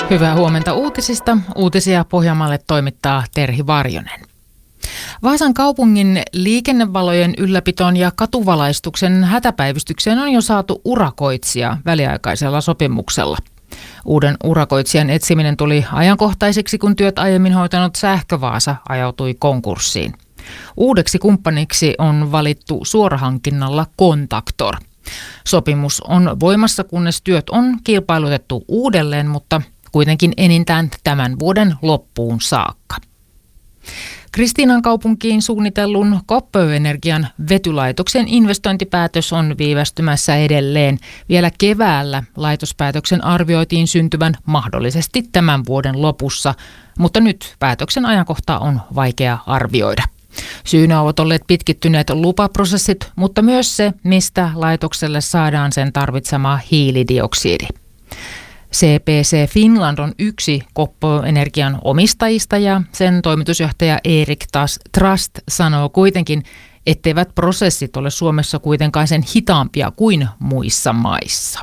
Hyvää huomenta uutisista. Uutisia Pohjanmaalle toimittaa Terhi Varjonen. Vaasan kaupungin liikennevalojen ylläpitoon ja katuvalaistuksen hätäpäivystykseen on jo saatu urakoitsija väliaikaisella sopimuksella. Uuden urakoitsijan etsiminen tuli ajankohtaiseksi, kun työt aiemmin hoitanut Sähkövaasa ajautui konkurssiin. Uudeksi kumppaniksi on valittu suorahankinnalla Contactor. Sopimus on voimassa, kunnes työt on kilpailutettu uudelleen, mutta kuitenkin enintään tämän vuoden loppuun saakka. Kristiinankaupunkiin suunnitellun Koppö-energian vetylaitoksen investointipäätös on viivästymässä edelleen. Vielä keväällä laitospäätöksen arvioitiin syntyvän mahdollisesti tämän vuoden lopussa, mutta nyt päätöksen ajankohtaa on vaikea arvioida. Syynä ovat olleet pitkittyneet lupaprosessit, mutta myös se, mistä laitokselle saadaan sen tarvitsema hiilidioksidi. CPC Finland on yksi Koppö-energian omistajista ja sen toimitusjohtaja Erik Trust sanoo kuitenkin, etteivät prosessit ole Suomessa kuitenkaan sen hitaampia kuin muissa maissa.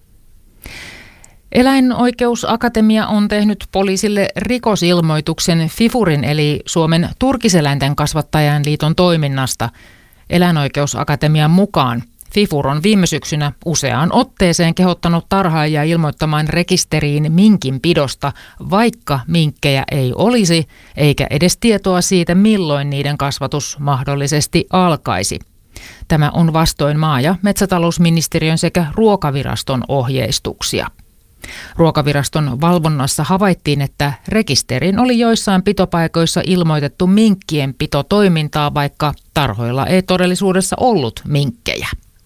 Eläinoikeusakatemia on tehnyt poliisille rikosilmoituksen FIFURin eli Suomen turkiseläinten kasvattajan liiton toiminnasta. Eläinoikeusakatemian mukaan FIFUR on viime syksynä useaan otteeseen kehottanut tarhaajia ilmoittamaan rekisteriin minkinpidosta, vaikka minkkejä ei olisi, eikä edes tietoa siitä, milloin niiden kasvatus mahdollisesti alkaisi. Tämä on vastoin maa- ja metsätalousministeriön sekä Ruokaviraston ohjeistuksia. Ruokaviraston valvonnassa havaittiin, että rekisteriin oli joissain pitopaikoissa ilmoitettu minkkien pitotoimintaa, vaikka tarhoilla ei todellisuudessa ollut minkkejä.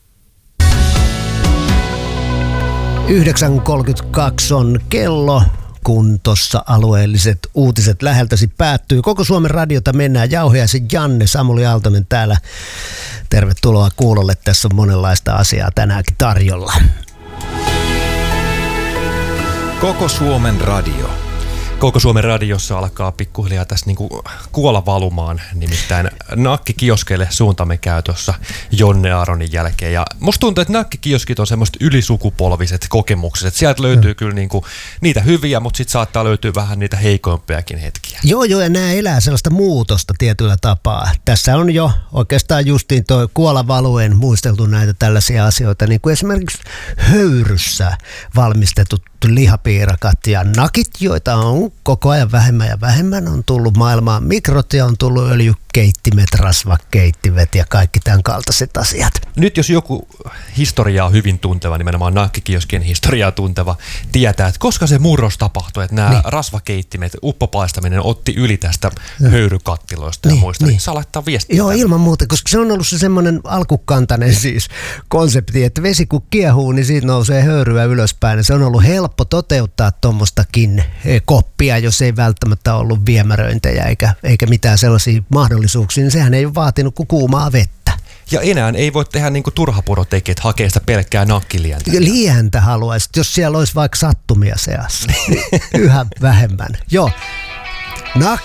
9.32 on kello, kun tuossa alueelliset uutiset läheltäsi päättyy. Koko Suomen radiota mennään. Jauhiaisen Janne, Samuli Aaltonen täällä. Tervetuloa kuulolle. Tässä on monenlaista asiaa tänäänkin tarjolla. Koko Suomen radio. Koko Suomen radiossa alkaa pikkuhiljaa tässä niinku kuola valumaan, nimittäin nakkikioskeille suuntamme käy tuossa Jonne Aaronin jälkeen. Ja musta tuntuu, että nakkikioskit on semmoista ylisukupolviset kokemukset. Sieltä löytyy kyllä niinku niitä hyviä, mutta sitten saattaa löytyä vähän niitä heikoimpiakin hetkiä. Joo, ja nämä elää sellaista muutosta tietyllä tapaa. Tässä on jo oikeastaan justiin tuo kuolavaluen muisteltu näitä tällaisia asioita, niin kuin esimerkiksi höyryssä valmistetut lihapiirakat ja nakit, joita on koko ajan vähemmän ja vähemmän, on tullut maailmaan mikrot ja on tullut öljykeittimet, rasvakeittimet ja kaikki tämän kaltaiset asiat. Nyt jos joku historiaa hyvin tunteva, nimenomaan nakkikioskien historiaa tunteva, tietää, että koska se murros tapahtui, että nämä rasvakeittimet, uppopaistaminen otti yli tästä höyrykattiloista ja muista, niin saa laittaa viestiä. Joo, ilman muuta, koska se on ollut se semmoinen alkukantainen siis konsepti, että vesi kun kiehuu, niin siitä nousee höyryä ylöspäin. Ja se on ollut helppo toteuttaa tuommoistakin koppia, jos ei välttämättä ollut viemäröintejä eikä mitään sellaisia mahdollisuuksia, niin sehän ei ole vaatinut kuin kuumaa vettä. Ja enää ei voi tehdä niin kuin turhapurotekijät, hakea sitä pelkkää nakkilientä. Lientä haluaisit, jos siellä olisi vaikka sattumia seassa. Yhä vähemmän. Joo.